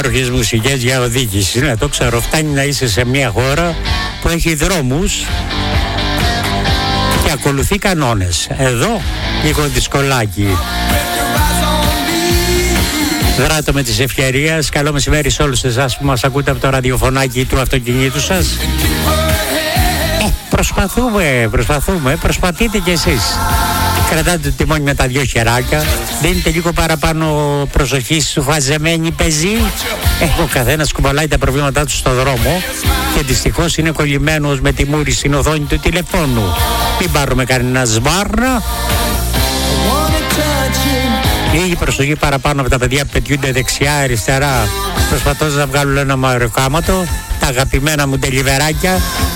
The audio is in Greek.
υπέροχες μουσικές για οδήγηση. Ναι, το ξέρω, φτάνει να είσαι σε μια χώρα που έχει δρόμους και ακολουθεί κανόνες. Εδώ λίγο δυσκολάκι. Δράτω με τις ευκαιρίες. Καλό μεσημέρι σε όλους εσάς που μας ακούτε από το ραδιοφωνάκι του αυτοκινήτου σας. Προσπαθείτε κι εσείς. Κρατάτε το τιμόνι με τα δυο χεράκια. Δίνετε λίγο παραπάνω προσοχή στους χαζεμένοι πεζοί. Ο καθένας κουβαλάει τα προβλήματά του στο δρόμο και δυστυχώς είναι κολλημένος με τη μούρη στην οθόνη του τηλεφώνου. Μην πάρουμε κανένα σβάρνα. Λίγη προσοχή παραπάνω από τα παιδιά που πετιούνται δεξιά-αριστερά, προσπαθώντας να βγάλουν ένα μαροκάματο. Τα αγαπημένα μου τελιβεράκια.